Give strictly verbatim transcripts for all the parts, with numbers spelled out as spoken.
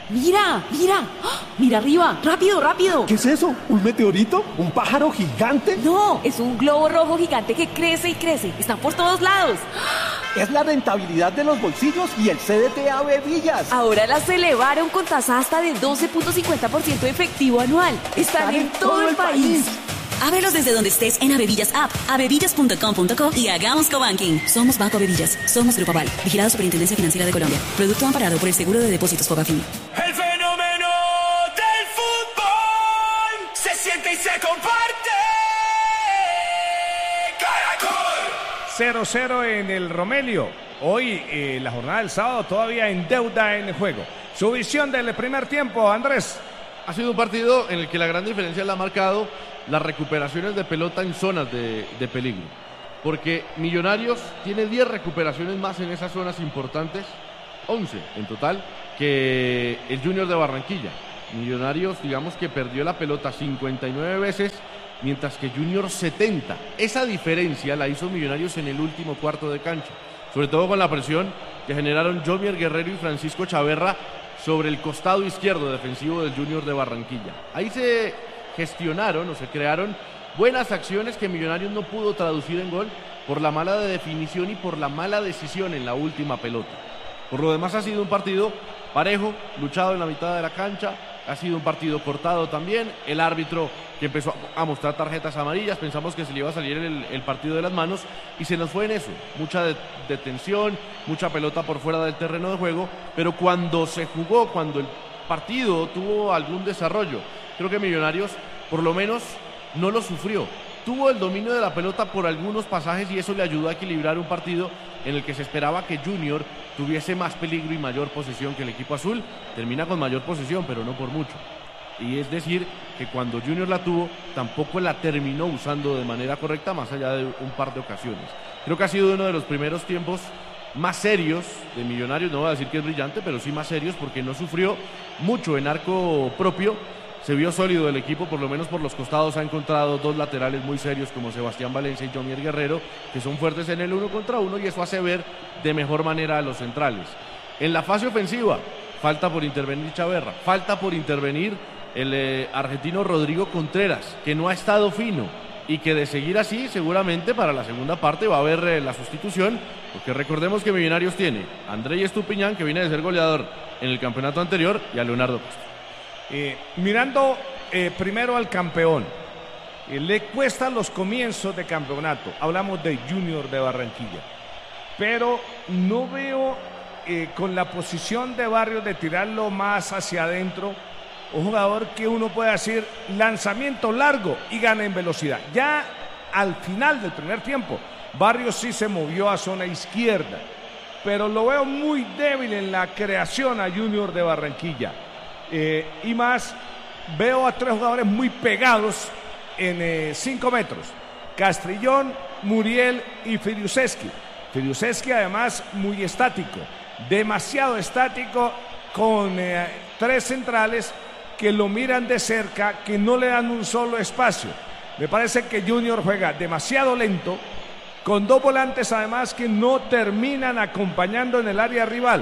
Mira, mira, ¡ah! Mira arriba, rápido, rápido. ¿Qué es eso? ¿Un meteorito? ¿Un pájaro gigante? No, es un globo rojo gigante que crece y crece. Están por todos lados. Es la rentabilidad de los bolsillos y el C D T Ave Villas. Ahora las elevaron con tasa hasta de doce punto cincuenta por ciento efectivo anual. Están, Están en, en todo, todo el país. país. Ábrelos desde donde estés en Avevillas App, avevillas punto com punto co y hagamos cobanking. Somos Banco Avevillas, somos Grupo Aval, vigilado Superintendencia Financiera de Colombia. Producto amparado por el Seguro de Depósitos Fogafín. El fenómeno del fútbol se siente y se comparte. Caracol. cero cero en el Romelio. Hoy, eh, la jornada del sábado, todavía en deuda en el juego. Su visión del primer tiempo, Andrés. Ha sido un partido en el que la gran diferencia la ha marcado las recuperaciones de pelota en zonas de, de peligro. Porque Millonarios tiene diez recuperaciones más en esas zonas importantes, once en total, que el Junior de Barranquilla. Millonarios, digamos que perdió la pelota cincuenta y nueve veces, mientras que Junior setenta. Esa diferencia la hizo Millonarios en el último cuarto de cancha, sobre todo con la presión que generaron Jomier Guerrero y Francisco Chaverra sobre el costado izquierdo defensivo del Junior de Barranquilla. Ahí se gestionaron o se crearon buenas acciones que Millonarios no pudo traducir en gol por la mala definición y por la mala decisión en la última pelota. Por lo demás ha sido un partido parejo, luchado en la mitad de la cancha, ha sido un partido cortado también. El árbitro que empezó a mostrar tarjetas amarillas, pensamos que se le iba a salir el, el partido de las manos y se nos fue en eso, mucha de, detención, mucha pelota por fuera del terreno de juego, pero cuando se jugó, cuando el partido tuvo algún desarrollo, creo que Millonarios por lo menos no lo sufrió. Tuvo el dominio de la pelota por algunos pasajes y eso le ayudó a equilibrar un partido en el que se esperaba que Junior tuviese más peligro y mayor posesión que el equipo azul. Termina con mayor posesión, pero no por mucho. Y es decir, que cuando Junior la tuvo, tampoco la terminó usando de manera correcta, más allá de un par de ocasiones. Creo que ha sido uno de los primeros tiempos más serios de Millonarios, no voy a decir que es brillante, pero sí más serios, porque no sufrió mucho en arco propio. Se vio sólido el equipo, por lo menos por los costados ha encontrado dos laterales muy serios como Sebastián Valencia y Jomier Guerrero, que son fuertes en el uno contra uno y eso hace ver de mejor manera a los centrales. En la fase ofensiva, falta por intervenir Chaverra, falta por intervenir el eh, argentino Rodrigo Contreras, que no ha estado fino y que de seguir así seguramente para la segunda parte va a haber eh, la sustitución, porque recordemos que Millonarios tiene a Andrés Estupiñán, que viene de ser goleador en el campeonato anterior, y a Leonardo Castro. Eh, mirando eh, primero al campeón, eh, le cuestan los comienzos de campeonato. Hablamos de Junior de Barranquilla, pero no veo eh, con la posición de Barrios de tirarlo más hacia adentro, un jugador que uno puede decir lanzamiento largo y gana en velocidad. Ya al final del primer tiempo, Barrios sí se movió a zona izquierda, pero lo veo muy débil en la creación a Junior de Barranquilla. Eh, y más, veo a tres jugadores muy pegados en cinco metros: Castrillón, Muriel y Filiuseski. Filiuseski además muy estático, demasiado estático, con eh, tres centrales que lo miran de cerca, que no le dan un solo espacio. Me parece que Junior juega demasiado lento, con dos volantes además que no terminan acompañando en el área rival.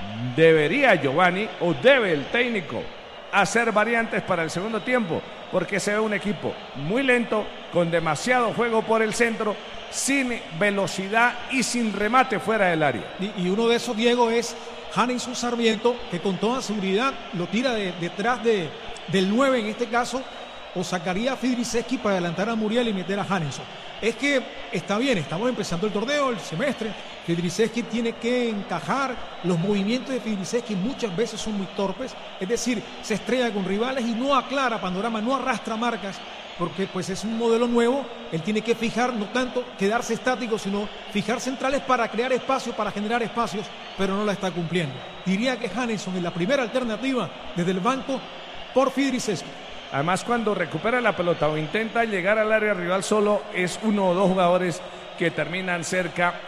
Debería Giovanni, o debe el técnico, hacer variantes para el segundo tiempo, porque se ve un equipo muy lento, con demasiado juego por el centro, sin velocidad y sin remate fuera del área. Y, y uno de esos, Diego, es Hanison Sarmiento, que con toda seguridad lo tira de, detrás de, del nueve en este caso, o sacaría a Fidriseski para adelantar a Muriel y meter a Hanison. Es que está bien, estamos empezando el torneo, el semestre. Fidriseski tiene que encajar. Los movimientos de Fidriseski muchas veces son muy torpes, es decir, se estrella con rivales y no aclara panorama, no arrastra marcas, porque pues es un modelo nuevo. Él tiene que fijar, no tanto quedarse estático, sino fijar centrales para crear espacio, para generar espacios, pero no la está cumpliendo. Diría que Hanison es la primera alternativa desde el banco por Fidriseski. Además, cuando recupera la pelota o intenta llegar al área rival solo, es uno o dos jugadores que terminan cerca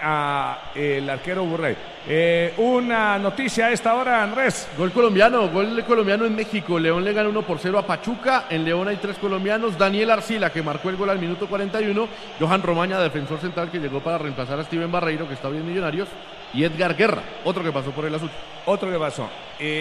al arquero Burrey. Eh, una noticia a esta hora, Andrés. Gol colombiano, gol colombiano en México. León le gana uno por cero a Pachuca. En León hay tres colombianos. Daniel Arcila, que marcó el gol al minuto cuarenta y uno. Johan Romaña, defensor central, que llegó para reemplazar a Steven Barreiro, que está bien Millonarios. Y Edgar Guerra, otro que pasó por el azul. Otro que pasó. Eh,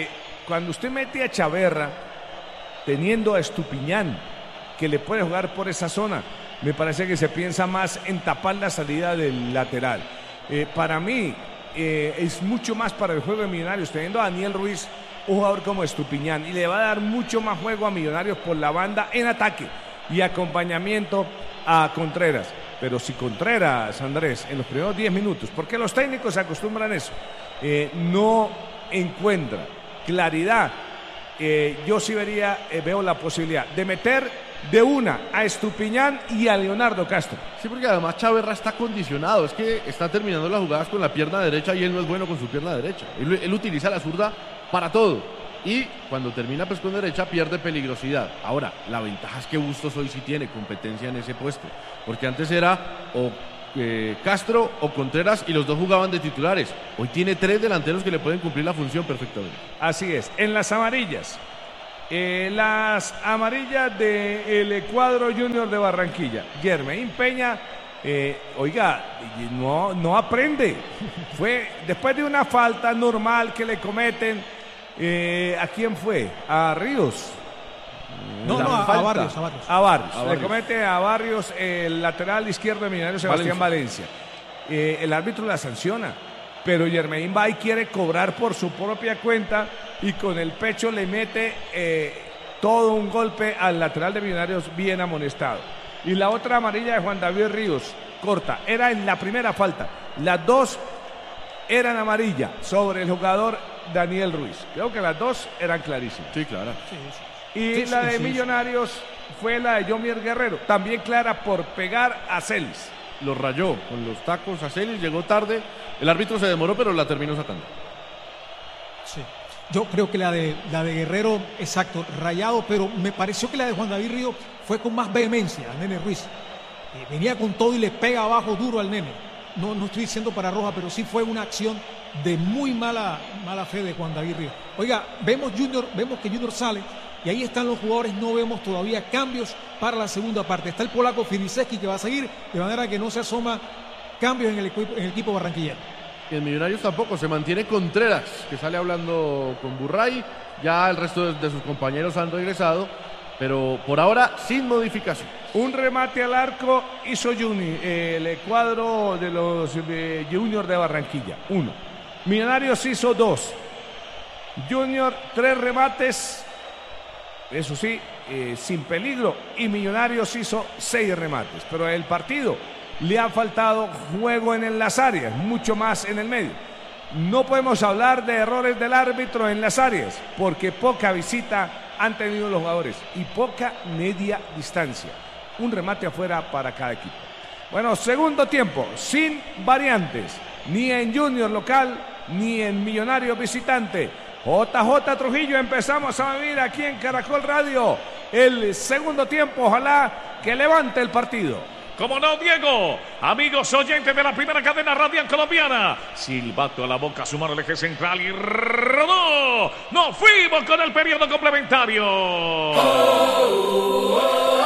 cuando usted mete a Chaverra teniendo a Estupiñán, que le puede jugar por esa zona, me parece que se piensa más en tapar la salida del lateral. Eh, para mí, eh, es mucho más para el juego de Millonarios, teniendo a Daniel Ruiz, un jugador como Estupiñán, y le va a dar mucho más juego a Millonarios por la banda en ataque y acompañamiento a Contreras. Pero si Contreras, Andrés, en los primeros diez minutos, porque los técnicos se acostumbran a eso, eh, no encuentra claridad, eh, yo sí vería, eh, veo la posibilidad de meter de una a Estupiñán y a Leonardo Castro. Sí, porque además Chaverra está condicionado, es que está terminando las jugadas con la pierna derecha y él no es bueno con su pierna derecha. Él, él utiliza la zurda para todo y cuando termina pues con derecha pierde peligrosidad. Ahora, la ventaja es que Bustos hoy sí tiene competencia en ese puesto, porque antes era o eh, Castro o Contreras y los dos jugaban de titulares. Hoy tiene tres delanteros que le pueden cumplir la función perfectamente. Así es. En las amarillas, eh, las amarillas del cuadro Junior de Barranquilla, Jermain Peña, eh, oiga, no, no aprende. Fue después de una falta normal que le cometen. Eh, ¿A quién fue? ¿A Ríos? No, no, a, a Barrios, a Barrios. A Barrios. A Barrios. Le comete a Barrios el lateral izquierdo de Millonarios, Sebastián Valencia. Valencia. Eh, el árbitro la sanciona, pero Jermain va y quiere cobrar por su propia cuenta y con el pecho le mete eh, todo un golpe al lateral de Millonarios bien amonestado. Y la otra amarilla de Juan David Ríos, corta, era en la primera falta. Las dos eran amarilla sobre el jugador Daniel Ruiz. Creo que las dos eran clarísimas. Sí, claro. Sí, sí. Y Sí, la sí, de sí, Millonarios sí. fue la de Yomier Guerrero, también clara por pegar a Celis. Lo rayó con los tacos a Celis, llegó tarde, el árbitro se demoró pero la terminó sacando. Sí. Yo creo que la de, la de Guerrero, exacto, rayado, pero me pareció que la de Juan David Río fue con más vehemencia al Nene Ruiz. Eh, venía con todo y le pega abajo duro al Nene. No, no estoy diciendo para roja, pero sí fue una acción de muy mala, mala fe de Juan David Río. Oiga, vemos Junior, vemos que Junior sale y ahí están los jugadores, no vemos todavía cambios para la segunda parte. Está el polaco Filiszewski que va a seguir, de manera que no se asoma cambios en el equipo, en el equipo barranquillero. Y en Millonarios tampoco, se mantiene Contreras, que sale hablando con Burray, ya el resto de, de sus compañeros han regresado, pero por ahora sin modificación. Un remate al arco hizo Juni, eh, el cuadro de los de Junior de Barranquilla, uno. Millonarios hizo dos. Junior, tres remates, eso sí, eh, sin peligro. Y Millonarios hizo seis remates. Pero el partido le ha faltado juego en las áreas, mucho más en el medio. No podemos hablar de errores del árbitro en las áreas, porque poca visita han tenido los jugadores y poca media distancia. Un remate afuera para cada equipo. Bueno, segundo tiempo, sin variantes, ni en Junior local, ni en Millonarios visitante. J J Trujillo, empezamos a vivir aquí en Caracol Radio el segundo tiempo, ojalá que levante el partido. Como no, Diego, amigos oyentes de la primera cadena radial colombiana, silbato a la boca, sumar el eje central y rodó. Nos fuimos con el periodo complementario. Oh, oh, oh.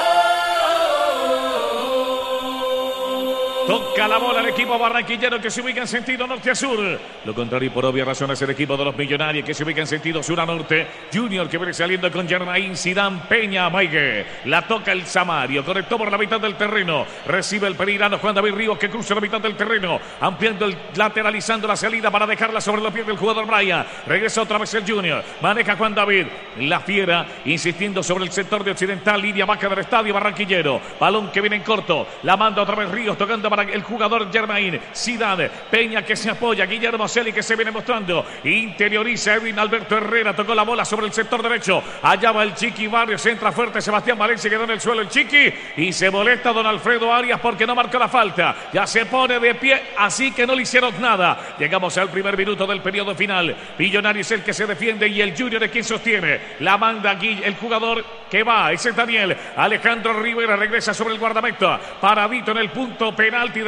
Toca la bola el equipo barranquillero que se ubica en sentido norte a sur. Lo contrario, por obvias razones, el equipo de los Millonarios que se ubica en sentido sur a norte. Junior que viene saliendo con Jermain, Zidane, Peña, Maigue. La toca el Samario, conectó por la mitad del terreno. Recibe el pereirano Juan David Ríos que cruza la mitad del terreno. Ampliando, el, lateralizando la salida para dejarla sobre los pies del jugador Brian. Regresa otra vez el Junior. Maneja Juan David. La Fiera insistiendo sobre el sector de occidental. Línea baja del estadio barranquillero. Balón que viene en corto. La manda otra vez Ríos tocando para el jugador Jermain, Zidane, Peña que se apoya, Guillermo Celi que se viene mostrando, interioriza Edwin Alberto Herrera, tocó la bola sobre el sector derecho, allá va el Chiqui Barrios, entra fuerte Sebastián Valencia, quedó en el suelo el Chiqui y se molesta don Alfredo Arias porque no marcó la falta, ya se pone de pie, así que no le hicieron nada. Llegamos al primer minuto del periodo final. Millonarios es el que se defiende y el Junior es quien sostiene, la manda aquí el jugador que va, ese es Daniel, Alejandro Rivera regresa sobre el guardameta, paradito en el punto penal. Penalti de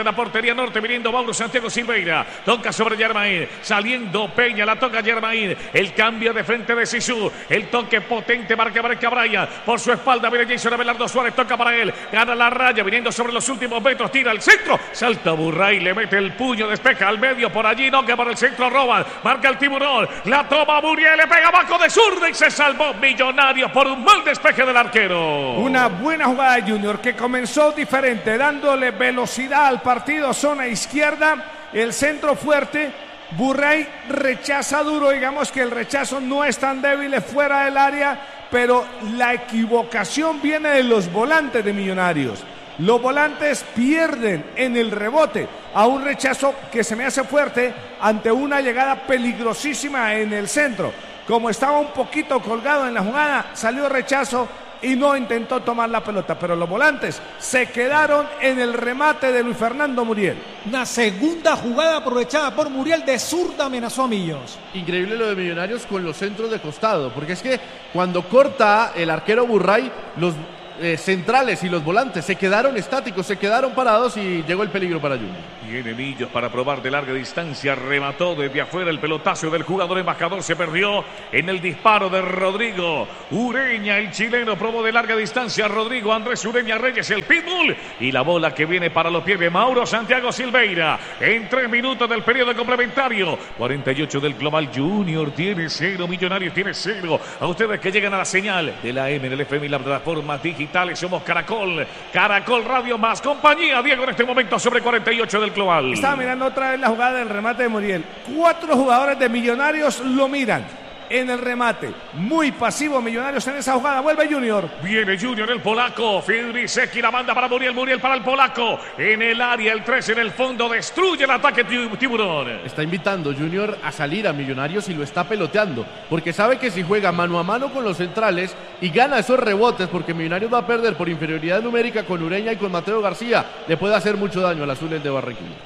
la portería norte, viniendo Mauro Santiago Silveira. Toca sobre Germain, saliendo Peña, la toca Germain. El cambio de frente de Zizou. El toque potente, marca marca Brian. Por su espalda viene Jason Abelardo Suárez, toca para él. Gana la raya, viniendo sobre los últimos metros, tira al centro. Salta Burray, le mete el puño, despeja al medio, por allí no, que por el centro roban. Marca el tiburón, la toma Muriel, le pega abajo de zurda y se salvó Millonarios por un mal despeje del arquero. Una buena jugada de Junior que comenzó diferente, dándole velocidad al partido, zona izquierda, el centro fuerte. Burray rechaza duro, digamos que el rechazo no es tan débil, es fuera del área, pero la equivocación viene de los volantes de Millonarios. Los volantes pierden en el rebote a un rechazo que se me hace fuerte ante una llegada peligrosísima en el centro. Como estaba un poquito colgado en la jugada, salió rechazo y no intentó tomar la pelota, pero los volantes se quedaron en el remate de Luis Fernando Muriel. Una segunda jugada aprovechada por Muriel, de zurda amenazó a Millos. Increíble lo de Millonarios con los centros de costado, porque es que cuando corta el arquero Burray, los eh, centrales y los volantes se quedaron estáticos, se quedaron parados y llegó el peligro para Junior. Viene Millos para probar de larga distancia, remató desde afuera el pelotazo del jugador embajador, se perdió en el disparo de Rodrigo Ureña, el chileno probó de larga distancia, Rodrigo Andrés Ureña Reyes, el pitbull, y la bola que viene para los pies de Mauro Santiago Silveira, en tres minutos del periodo complementario, cuarenta y ocho del global. Junior tiene cero, Millonarios tiene cero, a ustedes que llegan a la señal de la M en el F M y las plataformas digitales, somos Caracol, Caracol Radio Más, compañía, Diego, en este momento sobre cuarenta y ocho del global. Estaba mirando otra vez la jugada del remate de Muriel. Cuatro jugadores de Millonarios lo miran en el remate. Muy pasivo Millonarios en esa jugada. Vuelve Junior. Viene Junior, el polaco. Fidrisecki la manda para Muriel. Muriel para el polaco. En el área, el tres en el fondo. Destruye el ataque tiburón. Está invitando Junior a salir a Millonarios y lo está peloteando. Porque sabe que si juega mano a mano con los centrales y gana esos rebotes, porque Millonarios va a perder por inferioridad numérica con Ureña y con Mateo García, le puede hacer mucho daño al Azules de Barranquilla.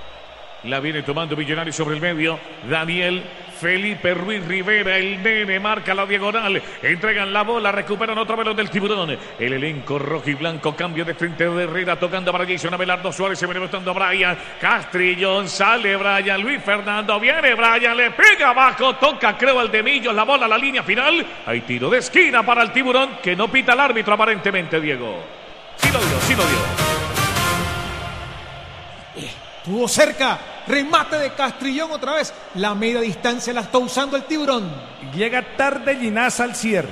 La viene tomando Millonarios sobre el medio. Daniel Felipe Ruiz Rivera, el nene, marca la diagonal. Entregan la bola, recuperan otra vez los del tiburón. El elenco rojo y blanco, cambio de frente de Herrera, tocando para Jason Abelardo Suárez, se viene botando a Brian. Castrillón, sale Brian, Luis Fernando, viene Brian, le pega abajo, toca creo al de Millos, la bola a la línea final. Hay tiro de esquina para el tiburón, que no pita el árbitro aparentemente, Diego. Sí lo dio, sí lo dio. Estuvo cerca, remate de Castrillón otra vez. La media distancia la está usando el tiburón. Llega tarde Linaza al cierre.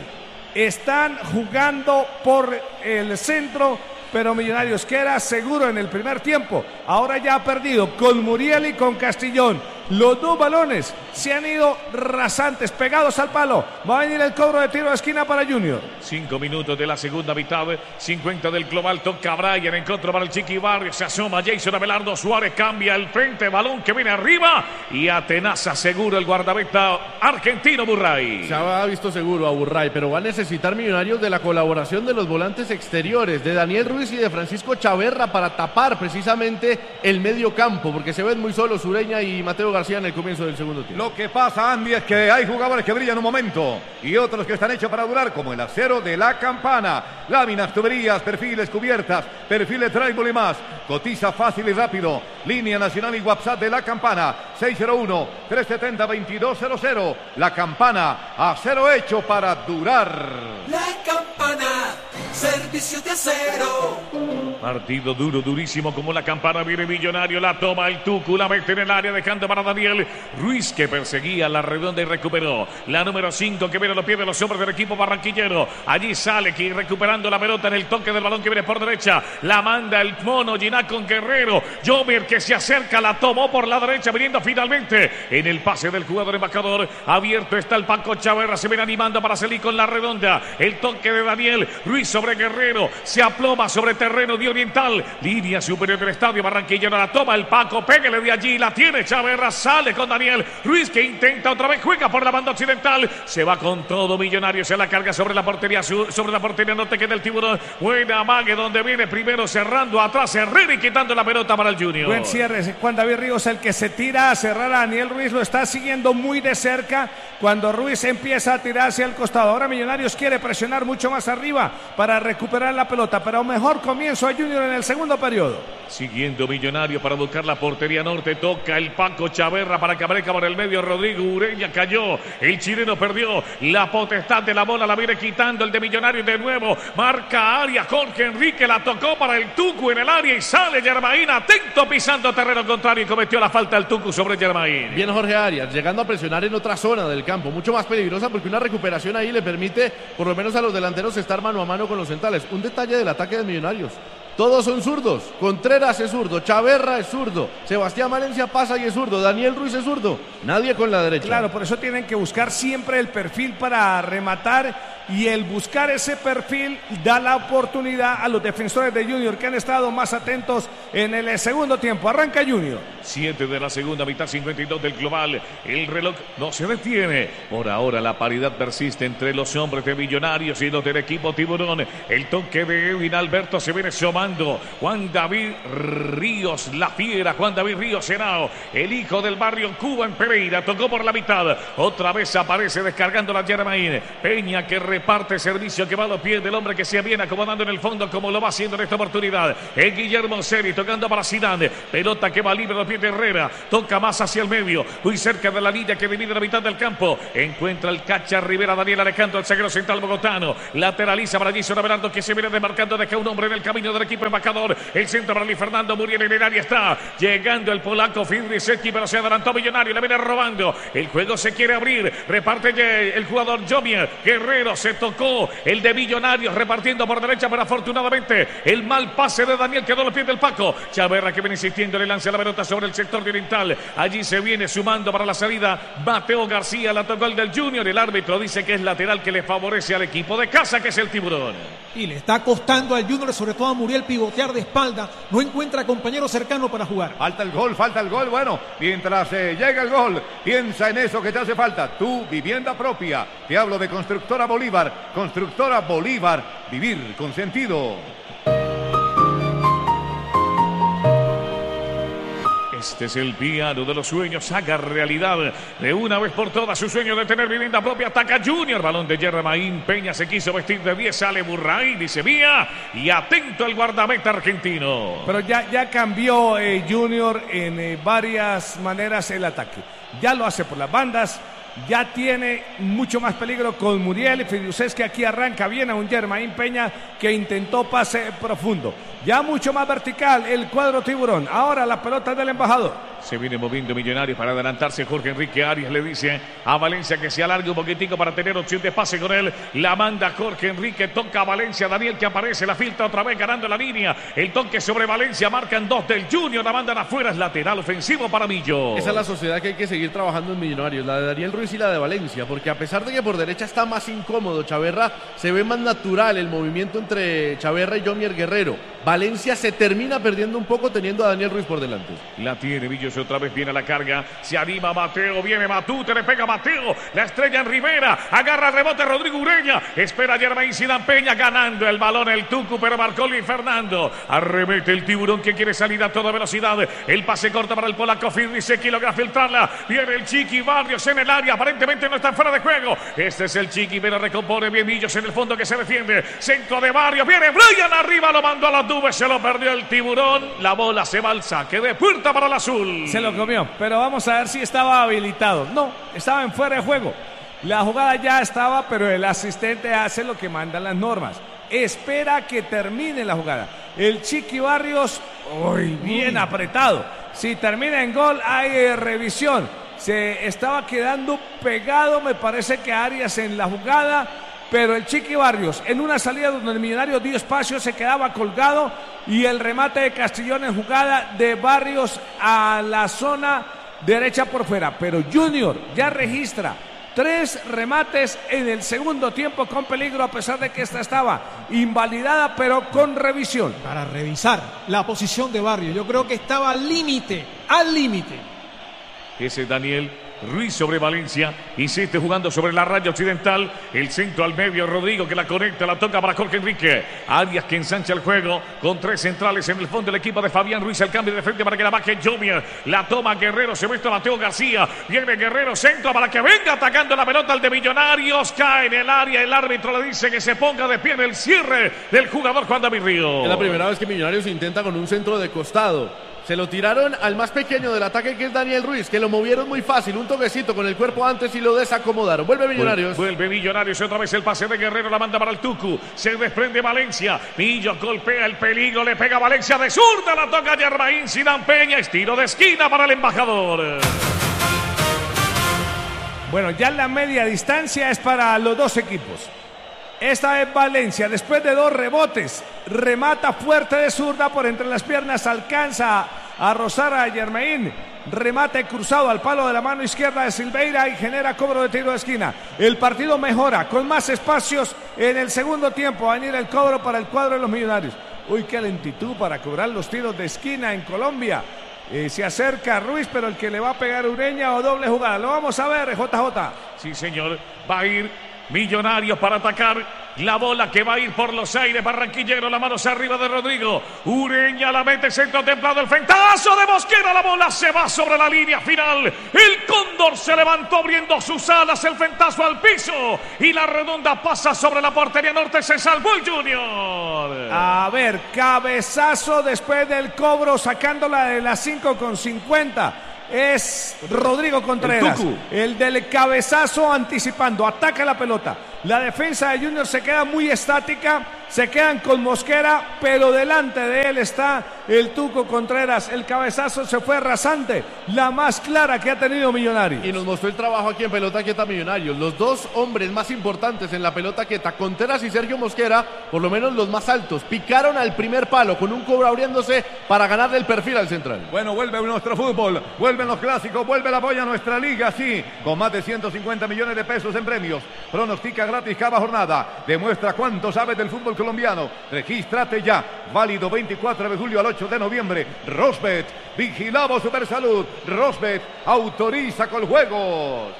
Están jugando por el centro, pero Millonarios queda seguro en el primer tiempo. Ahora ya ha perdido con Muriel y con Castrillón. Los dos balones se han ido rasantes, pegados al palo. Va a venir el cobro de tiro de esquina para Junior. Cinco minutos de la segunda mitad, cincuenta del global. Toca Brian, en contra para el Chiqui Barrio. Se asoma Jason Abelardo Suárez, cambia el frente, balón que viene arriba y atenaza seguro el guardameta argentino Burray. Se ha visto seguro a Burray, pero va a necesitar Millonarios de la colaboración de los volantes exteriores, de Daniel Ruiz y de Francisco Chaverra, para tapar precisamente el medio campo, porque se ven muy solos Ureña y Mateo García en el comienzo del segundo tiempo. Lo que pasa, Andy, es que hay jugadores que brillan un momento y otros que están hechos para durar, como el acero de La Campana. Láminas, tuberías, perfiles, cubiertas, perfiles Tribal y más. Cotiza fácil y rápido. Línea nacional y WhatsApp de La Campana, seis cero uno, tres siete cero, dos dos cero cero. La Campana, acero hecho para durar. La Campana, servicio de acero. Partido duro, durísimo como La Campana. Viene Millonario, la toma el Tucu, la mete en el área, dejando para Daniel Ruiz, que perseguía la redonda y recuperó. La número cinco que viene a los pies de los hombres del equipo barranquillero. Allí sale quien recuperando la pelota en el toque del balón que viene por derecha. La manda el mono Giná con Guerrero. Jomer que se acerca, la tomó por la derecha, viniendo finalmente en el pase del jugador embajador. Abierto está el Paco Chaverra, se viene animando para salir con la redonda. El toque de Daniel Ruiz sobre Guerrero. Se aploma sobre terreno de Oriental. Línea superior del estadio barranquillero. La toma el Paco, pégale de allí, la tiene Chaverra, sale con Daniel Ruiz, que intenta otra vez, juega por la banda occidental, se va con todo Millonario, se la carga sobre la portería sur, sobre la portería norte, que del tiburón. Buena mague donde viene primero cerrando atrás Herrera y quitando la pelota para el Junior. Buen cierre, Juan David Ríos, el que se tira a cerrar a Daniel Ruiz, lo está siguiendo muy de cerca cuando Ruiz empieza a tirar hacia el costado. Ahora Millonarios quiere presionar mucho más arriba para recuperar la pelota, pero mejor comienzo a Junior en el segundo periodo. Siguiendo Millonario para buscar la portería norte. Toca el Paco Chaverra para que aparezca por el medio. Rodrigo Ureña cayó. El chileno perdió la potestad de la bola. La viene quitando el de Millonario de nuevo. Marca área. Jorge Enrique la tocó para el Tucu en el área y sale Germain. Atento pisando terreno contrario y cometió la falta el Tucu sobre Germain. Bien Jorge Arias, llegando a presionar en otra zona del campo. Mucho más peligrosa porque una recuperación ahí le permite por lo menos a los delanteros estar mano a mano con los centrales. Un detalle del ataque de Millonarios. Todos son zurdos. Contreras es zurdo, Chaverra es zurdo, Sebastián Valencia pasa y es zurdo, Daniel Ruiz es zurdo. Nadie con la derecha. Claro, por eso tienen que buscar siempre el perfil para rematar y el buscar ese perfil da la oportunidad a los defensores de Junior que han estado más atentos en el segundo tiempo. Arranca Junior. siete de la segunda mitad, cincuenta y dos del global. El reloj no se detiene. Por ahora la paridad persiste entre los hombres de Millonarios y los del equipo Tiburón. El toque de Edwin Alberto se viene sumando. Juan David Ríos, la fiera. Juan David Ríos Henao, el hijo del barrio Cuba en Pereira. Tocó por la mitad. Otra vez aparece descargando la Germain. Peña que reparte servicio que va a los pies del hombre que se viene acomodando en el fondo como lo va haciendo en esta oportunidad. Es Guillermo Seri tocando para Zidane. Pelota que va libre a los pies de Herrera. Toca más hacia el medio. Muy cerca de la línea que divide la mitad del campo. Encuentra el Cacha Rivera Daniel Alejandro, el zaguero central bogotano. Lateraliza para Gison Abelardo que se viene demarcando. Deja un hombre en el camino del equipo embajador. El centro para Luis Fernando Muriel en el área está. Llegando el polaco Fidrisecki, pero se adelantó Millonario. Le viene robando. El juego se quiere abrir. Reparte el jugador Jomier. Guerrero se tocó. El de Millonarios repartiendo por derecha, pero afortunadamente el mal pase de Daniel quedó a los pies del Paco. Chaverra que viene insistiendo, le lanza la pelota sobre el sector de oriental. Allí se viene sumando para la salida Mateo García. La tocó el del Junior. El árbitro dice que es lateral que le favorece al equipo de casa, que es el Tiburón. Y le está costando al Junior, sobre todo a Muriel, pivotear de espalda. No encuentra compañero cercano para jugar. Falta el gol, falta el gol. Bueno, mientras eh, llega el gol, piensa en eso que te hace falta. Tu vivienda propia. Te hablo de Constructora Bolívar. Constructora Bolívar. Vivir con sentido. Este es el piano de los sueños. Haga realidad de una vez por todas su sueño de tener vivienda propia. Ataca Junior. Balón de Germain. Peña se quiso vestir de diez. Sale Burray. Dice vía. Y atento al guardameta argentino. Pero ya, ya cambió eh, Junior en eh, varias maneras el ataque. Ya lo hace por las bandas. Ya tiene mucho más peligro con Muriel. Fiducés aquí arranca bien a un Germain Peña que intentó pase profundo. Ya mucho más vertical el cuadro Tiburón. Ahora la pelota del embajador. Se viene moviendo Millonarios para adelantarse. Jorge Enrique Arias le dice a Valencia que se alargue un poquitico para tener opción de pase con él. La manda Jorge Enrique. Toca a Valencia. Daniel que aparece. La filtra otra vez ganando la línea. El toque sobre Valencia. Marcan dos del Junior. La mandan afuera. Es lateral ofensivo para Millo. Esa es la sociedad que hay que seguir trabajando en Millonarios. La de Daniel Ruiz y la de Valencia. Porque a pesar de que por derecha está más incómodo Chaverra, se ve más natural el movimiento entre Chaverra y Jomier Guerrero. Valencia se termina perdiendo un poco teniendo a Daniel Ruiz por delante. La tiene Villos otra vez, viene la carga, se anima Mateo, viene Matute, le pega Mateo, la estrella en Rivera, agarra el rebote Rodrigo Ureña, espera Germain Zidane Peña ganando el balón el Tucu, pero marcó Luis Fernando, arremete el Tiburón que quiere salir a toda velocidad, el pase corto para el polaco Fidrisecki, logra filtrarla, viene el Chiqui Barrios en el área, aparentemente no está fuera de juego, este es el Chiqui, pero recompone bien Villos en el fondo que se defiende, centro de Barrios, viene Brian arriba, lo mandó a las nubes, se lo perdió el Tiburón, la bola se va al saque de puerta para el azul. Se lo comió, pero vamos a ver si estaba habilitado. No, estaba en fuera de juego. La jugada ya estaba, pero el asistente hace lo que mandan las normas. Espera que termine la jugada. El Chiqui Barrios, uy, bien apretado. Si termina en gol, hay eh, revisión. Se estaba quedando pegado, me parece que Arias en la jugada. Pero el Chiqui Barrios, en una salida donde el Millonario dio espacio, se quedaba colgado y el remate de Castellón en jugada de Barrios a la zona derecha por fuera. Pero Junior ya registra tres remates en el segundo tiempo con peligro, a pesar de que esta estaba invalidada, pero con revisión. Para revisar la posición de Barrios, yo creo que estaba al límite, al límite. Ese Daniel Ruiz sobre Valencia. Insiste jugando sobre la raya occidental. El centro al medio, Rodrigo que la conecta, la toca para Jorge Enrique. Arias que ensancha el juego con tres centrales en el fondo del equipo de Fabián Ruiz. El cambio de frente para que la baje Junior. La toma Guerrero, se muestra Mateo García. Viene Guerrero, centro para que venga atacando la pelota al de Millonarios. Cae en el área, el árbitro le dice que se ponga de pie en el cierre del jugador Juan David Ríos. Es la primera vez que Millonarios intenta con un centro de costado. Se lo tiraron al más pequeño del ataque, que es Daniel Ruiz, que lo movieron muy fácil, un toquecito con el cuerpo antes y lo desacomodaron. Vuelve Millonarios. Vuelve Millonarios, otra vez el pase de Guerrero, la manda para el Tucu. Se desprende Valencia. Millo golpea el peligro, le pega a Valencia de zurda, la toca Germain Zidane Peña. Estilo de esquina para el embajador. Bueno, ya la media distancia es para los dos equipos. Esta es Valencia, después de dos rebotes, remata fuerte de zurda por entre las piernas, alcanza a rozar a Germain, remate cruzado al palo de la mano izquierda de Silveira y genera cobro de tiro de esquina. El partido mejora con más espacios en el segundo tiempo. Va a venir el cobro para el cuadro de los Millonarios. Uy, qué lentitud para cobrar los tiros de esquina en Colombia. Eh, se acerca Ruiz, pero el que le va a pegar Ureña o doble jugada. Lo vamos a ver, J J. Sí, señor, va a ir Millonarios para atacar. La bola que va a ir por los aires, barranquillero, la mano arriba de Rodrigo. Ureña la mete, centro templado, el fentazo de Mosquera, la bola se va sobre la línea final. El cóndor se levantó abriendo sus alas, el fentazo al piso y la redonda pasa sobre la portería norte, se salvó el Junior. A ver, cabezazo después del cobro, sacándola de las cinco con cincuenta. Es Rodrigo Contreras, el, el del cabezazo anticipando, ataca la pelota. La defensa de Junior se queda muy estática, se quedan con Mosquera, pero delante de él está el Tuco Contreras. El cabezazo se fue rasante, la más clara que ha tenido Millonarios. Y nos mostró el trabajo aquí en pelota quieta Millonarios. Los dos hombres más importantes en la pelota quieta, Contreras y Sergio Mosquera, por lo menos los más altos, picaron al primer palo con un cobro abriéndose para ganarle el perfil al central. Bueno, vuelve nuestro fútbol, vuelven los clásicos, vuelve la apoyo a nuestra liga, sí, con más de ciento cincuenta millones de pesos en premios. Pronostica gratis cada jornada. Demuestra cuánto sabes del fútbol colombiano. Regístrate ya. Válido veinticuatro de julio al ocho de noviembre. Rosbet, vigilamos Supersalud. Rosbet, autoriza con juegos.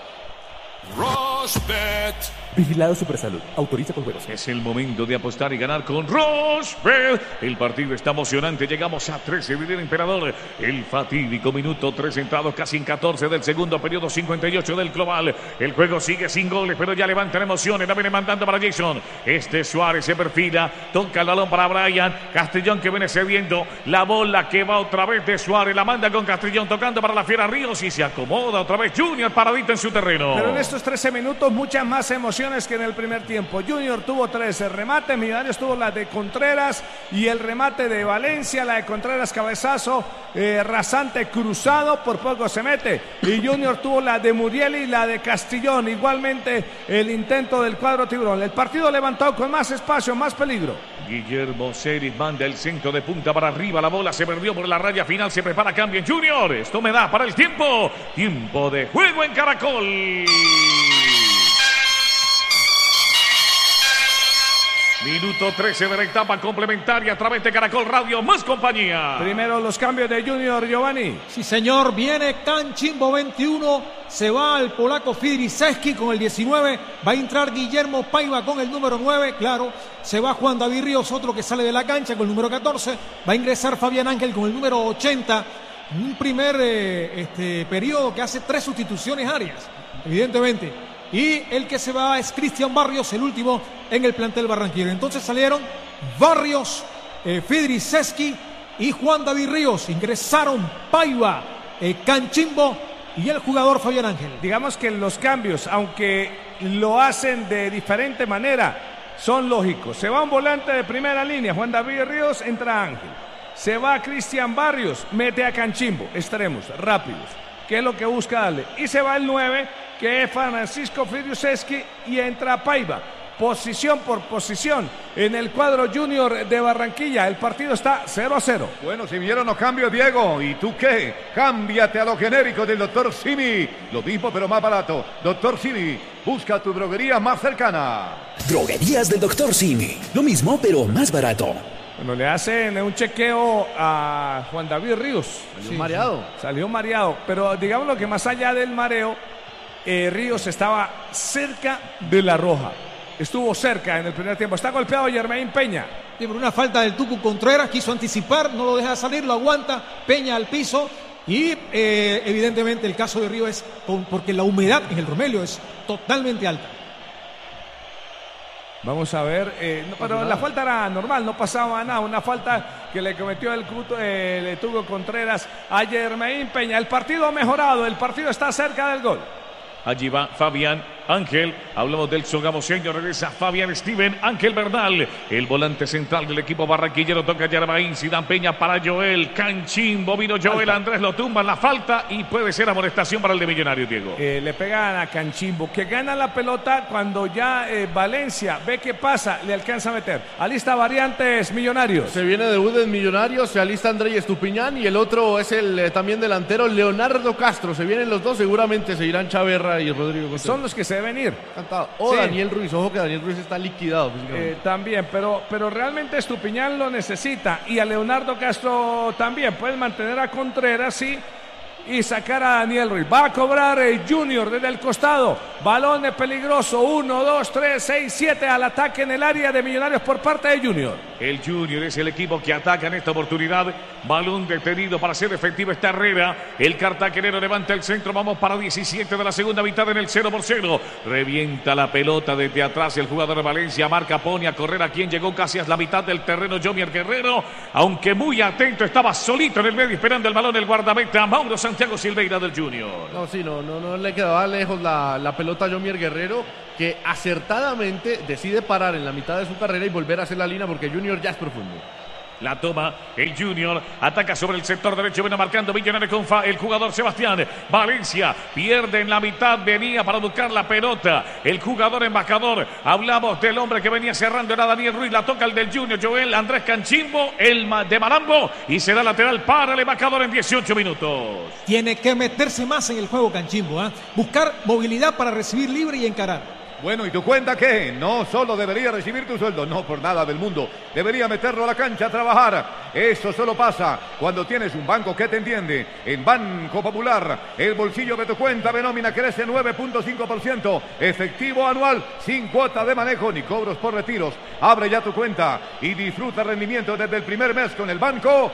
Rosbet. Vigilado Supersalud, autoriza con juegos. Es el momento de apostar y ganar con Rosbet. El partido está emocionante. Llegamos a trece, Vidal Emperador. El fatídico minuto tres entrados casi en catorce del segundo periodo, cincuenta y ocho del global. El juego sigue sin goles, pero ya levantan emociones. La viene mandando para Jason. Este Suárez se perfila. Toca el balón para Brian. Castellón que viene cediendo. La bola que va otra vez de Suárez. La manda con Castellón tocando para la Fiera Ríos y se acomoda otra vez Junior paradito en su terreno. Pero en estos trece minutos muchas más emociones que en el primer tiempo. Junior tuvo trece remates, Millonarios tuvo la de Contreras y el remate de Valencia, la de Contreras cabezazo eh, rasante cruzado, por poco se mete, y Junior tuvo la de Muriel y la de Castellón, igualmente el intento del cuadro tiburón. El partido levantado con más espacio, más peligro. Guillermo Celis manda el centro de punta para arriba, la bola se perdió por la raya final, se prepara cambio en Junior. Esto me da para el tiempo, tiempo de juego en Caracol. Minuto trece de la etapa complementaria a través de Caracol Radio más compañía. Primero los cambios de Junior, Giovanni. Sí, señor, viene Cancimbo veintiuno, se va el polaco Fidriszewski con el diecinueve, va a entrar Guillermo Paiva con el número nueve, claro, se va Juan David Ríos, otro que sale de la cancha con el número catorce, va a ingresar Fabián Ángel con el número ochenta, un primer eh, este, periodo que hace tres sustituciones áreas, evidentemente. Y el que se va es Cristian Barrios, el último en el plantel barranquillero. Entonces salieron Barrios, eh, Fidriszewski y Juan David Ríos. Ingresaron Paiva, eh, Cancimbo y el jugador Fabián Ángel. Digamos que los cambios, aunque lo hacen de diferente manera, son lógicos. Se va un volante de primera línea, Juan David Ríos, entra Ángel. Se va Cristian Barrios, mete a Cancimbo, extremos, rápidos, que es lo que busca darle. Y se va el nueve, que es Francisco Fidriszewski, y entra Paiva. Posición por posición en el cuadro Junior de Barranquilla. El partido está cero a cero. Bueno, si vieron los cambios, Diego. ¿Y tú qué? Cámbiate a los genéricos del doctor Simi. Lo mismo, pero más barato. doctor Simi, busca tu droguería más cercana. Droguerías del doctor Simi. Lo mismo, pero más barato. Bueno, le hacen un chequeo a Juan David Ríos. Salió sí, mareado. Sí. Salió mareado. Pero digamos lo que más allá del mareo, eh, Ríos estaba cerca de la roja. Estuvo cerca en el primer tiempo. Está golpeado Jermaine Peña. Sí, por una falta del Tucu Contreras, quiso anticipar, no lo deja salir, lo aguanta, Peña al piso. Y eh, evidentemente el caso de Ríos es con, porque la humedad en el Romelio es totalmente alta. Vamos a ver, eh, no, pero la falta era normal, no pasaba nada, una falta que le cometió el, el, el Tuco Contreras a Jermaine Peña. El partido ha mejorado, el partido está cerca del gol. Allí va Fabián Ángel, hablamos del sogamoseño, regresa Fabián Steven Ángel Bernal, el volante central del equipo barranquillero, toca Jermaine Zidane Peña para Joel Canchimbo, vino Joel, falta. Andrés lo tumba en la falta y puede ser amonestación para el de Millonarios, Diego. Eh, le pegan a Canchimbo, que gana la pelota cuando ya eh, Valencia ve qué pasa, le alcanza a meter. Alista variantes Millonarios. Se viene debut en Millonarios, se alista Andrés Estupiñán y el otro es el eh, también delantero Leonardo Castro. Se vienen los dos, seguramente se irán Chaverra y Rodrigo Contreras. Son los que se venir. Cantado. O sí. Daniel Ruiz, ojo que Daniel Ruiz está liquidado. Eh, también, pero, pero realmente Estupiñán lo necesita y a Leonardo Castro también. Pueden mantener a Contreras, sí, y sacar a Daniel Ruiz. Va a cobrar el Junior desde el costado. Balón peligroso. uno, dos, tres, seis, siete al ataque en el área de Millonarios por parte de Junior. El Junior es el equipo que ataca en esta oportunidad. Balón detenido para ser efectiva esta Herrera. El cartagenero levanta el centro. Vamos para diecisiete de la segunda mitad en el cero por cero. Revienta la pelota desde atrás el jugador de Valencia. Marca, pone a correr a quien llegó casi a la mitad del terreno. Jomier Guerrero, aunque muy atento, estaba solito en el medio esperando el balón el guardameta Mauro Santiago Silveira del Junior. No, sí, no, no, no le quedaba lejos la, la pelota a Jomier Guerrero, que acertadamente decide parar en la mitad de su carrera y volver a hacer la línea porque Junior ya es profundo. La toma el Junior, ataca sobre el sector derecho, viene marcando Millonarios con fa, el jugador Sebastián Valencia, pierde en la mitad, venía para buscar la pelota, el jugador embajador, hablamos del hombre que venía cerrando, era Daniel Ruiz, la toca el del Junior, Joel Andrés Canchimbo, el de Malambo, y será lateral para el embajador en dieciocho minutos. Tiene que meterse más en el juego Canchimbo, ¿eh? Buscar movilidad para recibir libre y encarar. Bueno, ¿y tu cuenta qué? No solo debería recibir tu sueldo, no por nada del mundo. Debería meterlo a la cancha a trabajar. Eso solo pasa cuando tienes un banco que te entiende. En Banco Popular, el bolsillo de tu cuenta de nómina crece nueve punto cinco por ciento. Efectivo anual, sin cuota de manejo ni cobros por retiros. Abre ya tu cuenta y disfruta rendimiento desde el primer mes con el Banco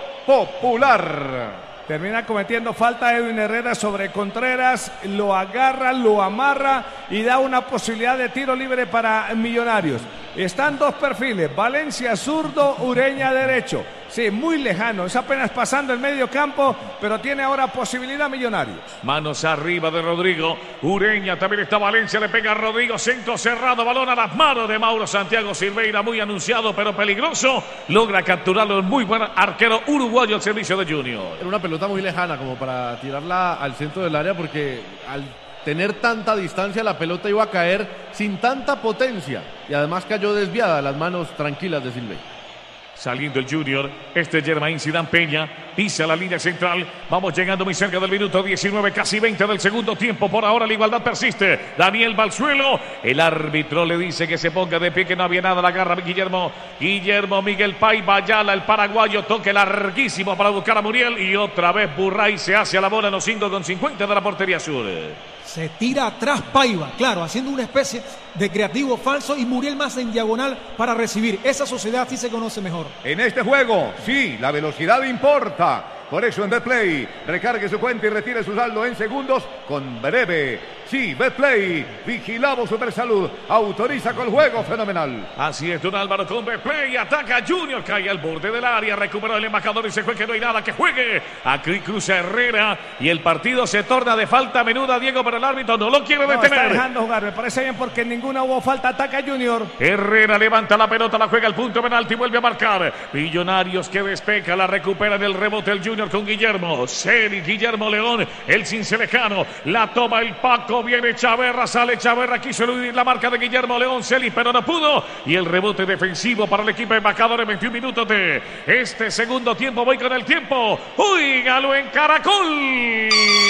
Popular. Termina cometiendo falta Edwin Herrera sobre Contreras, lo agarra, lo amarra y da una posibilidad de tiro libre para Millonarios. Están dos perfiles, Valencia zurdo, Ureña derecho. Sí, muy lejano, es apenas pasando el medio campo, pero tiene ahora posibilidad Millonarios. Manos arriba de Rodrigo, Ureña, también está Valencia, le pega a Rodrigo, centro cerrado, balón a las manos de Mauro Santiago Silveira, muy anunciado pero peligroso, logra capturarlo, muy buen arquero uruguayo al servicio de Junior. Era una pelota muy lejana como para tirarla al centro del área porque al tener tanta distancia la pelota iba a caer sin tanta potencia y además cayó desviada a las manos tranquilas de Silveira. Saliendo el Junior, este es Jermaine Zidane Peña, pisa la línea central, vamos llegando muy cerca del minuto diecinueve, casi veinte del segundo tiempo, por ahora la igualdad persiste, Daniel Balzuelo, el árbitro le dice que se ponga de pie, que no había nada, la agarra Guillermo, Guillermo Miguel Paiva Ayala, el paraguayo, toque larguísimo para buscar a Muriel, y otra vez Burray se hace a la bola en los cinco con cincuenta de la portería sur. Se tira atrás Paiva, claro, haciendo una especie de creativo falso y Muriel más en diagonal para recibir. Esa sociedad sí se conoce mejor. En este juego, sí, la velocidad importa. Por eso en Betplay, recargue su cuenta y retire su saldo en segundos con breve. Sí, Betplay, vigilamos Supersalud, autoriza con juego fenomenal. Así es, don Álvaro con Betplay, ataca Junior, cae al borde del área, recupera el embajador y se juega que no hay nada, que juegue. Aquí cruza Herrera y el partido se torna de falta menuda, Diego, pero el árbitro no lo quiere detener. No, está dejando jugar, me parece bien porque en ninguna hubo falta, ataca Junior. Herrera levanta la pelota, la juega al punto penalti y vuelve a marcar. Millonarios que despeja, la recupera en el rebote el Junior con Guillermo. Celi, Guillermo León, el cincelejano, la toma el Paco, viene Chaverra, sale Chaverra, quiso eludir la marca de Guillermo León, Celi, pero no pudo. Y el rebote defensivo para el equipo embajador en veintiún minutos de este segundo tiempo. Voy con el tiempo. Óigalo en Caracol.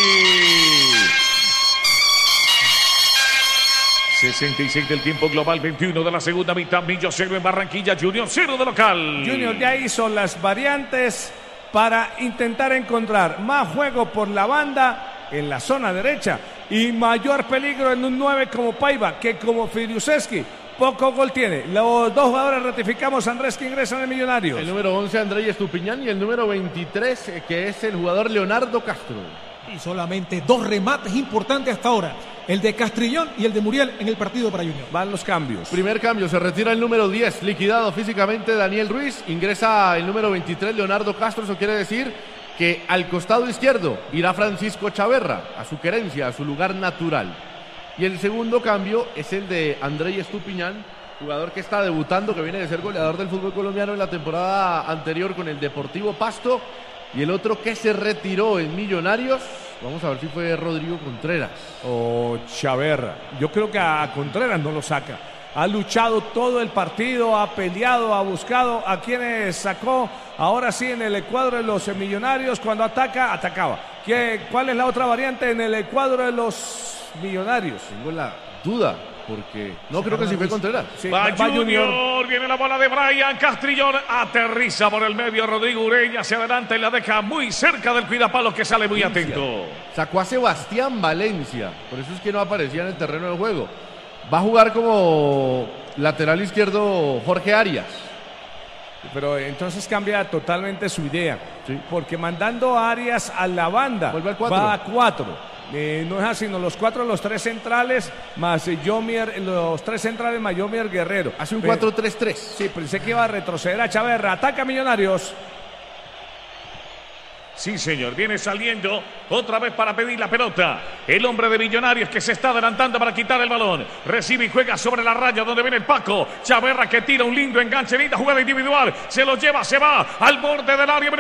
sesenta y seis del tiempo global, veintiuno de la segunda mitad. Millo cero en Barranquilla, Junior cero de local. Junior ya hizo las variantes para intentar encontrar más juego por la banda en la zona derecha. y mayor peligro en un nueve como Paiva que como Fidriuszewski. Poco gol tiene. Los dos jugadores ratificamos, Andrés, que ingresan en Millonarios. El número once, Andrés Estupiñán, y el número veintitrés, que es el jugador Leonardo Castro. Y solamente dos remates importantes hasta ahora. El de Castrillón y el de Muriel en el partido para Junior. Van los cambios. Primer cambio, se retira el número diez, liquidado físicamente Daniel Ruiz. Ingresa el número veintitrés, Leonardo Castro. Eso quiere decir que al costado izquierdo irá Francisco Chaverra, a su querencia, a su lugar natural. Y el segundo cambio es el de Andrés Estupiñán, jugador que está debutando, que viene de ser goleador del fútbol colombiano en la temporada anterior con el Deportivo Pasto. Y el otro que se retiró en Millonarios, vamos a ver si fue Rodrigo Contreras. O Chaverra. Yo creo que a Contreras no lo saca. Ha luchado todo el partido, ha peleado, ha buscado a quienes sacó. Ahora sí, en el cuadro de los Millonarios, cuando ataca, atacaba. ¿Qué, ¿Cuál es la otra variante en el cuadro de los Millonarios? Tengo la duda, porque no creo que sí fue Contreras. Sí, va, va Junior. Junior, viene la bola de Brian Castrillón, aterriza por el medio Rodrigo Ureña, hacia adelante y la deja muy cerca del cuidapalo que sale muy atento. Sacó a Sebastián Valencia, por eso es que no aparecía en el terreno del juego. Va a jugar como lateral izquierdo Jorge Arias. Pero entonces cambia totalmente su idea, sí, porque mandando a Arias a la banda, vuelve al cuatro. Va a cuatro. Eh, no es así, no, los cuatro, los tres centrales, más eh, Yomier, los tres centrales más Yomier Guerrero. Hace un cuatro tres tres. Sí, pensé que iba a retroceder a Chaverra. Ataca Millonarios. Sí, señor, viene saliendo otra vez para pedir la pelota. El hombre de Millonarios que se está adelantando para quitar el balón. Recibe y juega sobre la raya donde viene Paco. Chaverra que tira un lindo enganche, linda jugada individual. Se lo lleva, se va al borde del área.